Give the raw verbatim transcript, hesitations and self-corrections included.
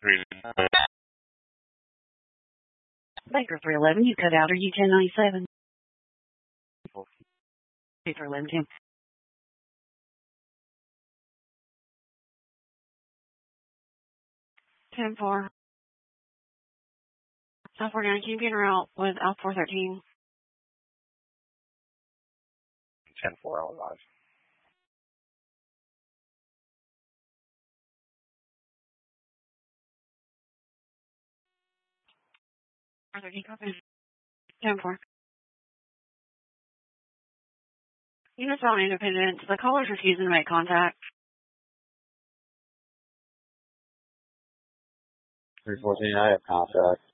Baker three eleven, you cut out. Are you ten ninety-seven? Baker eleven ten. ten four. South forty-nine, can you be en route with Alpha four thirteen? ten four, I'll advise. four thirteen, copy. ten four. Units on Independence, the caller's refusing to make contact. three fourteen, I have contact.